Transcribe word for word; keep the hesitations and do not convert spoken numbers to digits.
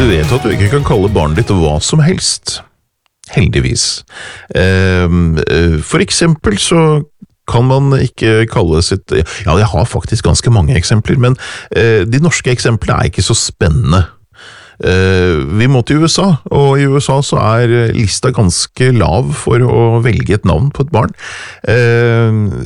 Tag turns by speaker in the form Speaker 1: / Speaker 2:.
Speaker 1: Du vet at du ikke kan kalle barnet ditt hva som helst. Heldigvis. For eksempel så kan man ikke kalle sitt... Ja, jeg har faktisk ganske mange eksempler, men de norske eksemplene er ikke så spennende. Vi må til U S A, og i U S A så er lista ganske lav for å velge et navn på et barn.